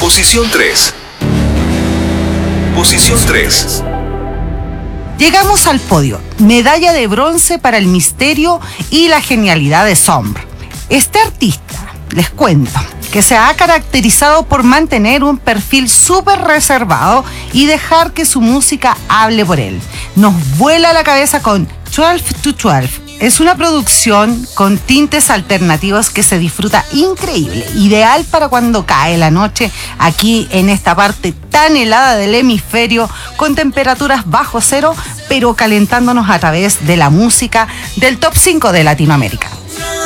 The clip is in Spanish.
Posición 3. Posición 3. Llegamos al podio. Medalla de bronce para el misterio y la genialidad de Sombre. Este artista, les cuento, que se ha caracterizado por mantener un perfil súper reservado y dejar que su música hable por él. Nos vuela la cabeza con 12 to 12. Es una producción con tintes alternativos que se disfruta increíble, ideal para cuando cae la noche aquí en esta parte tan helada del hemisferio, con temperaturas bajo cero, pero calentándonos a través de la música del top 5 de Latinoamérica.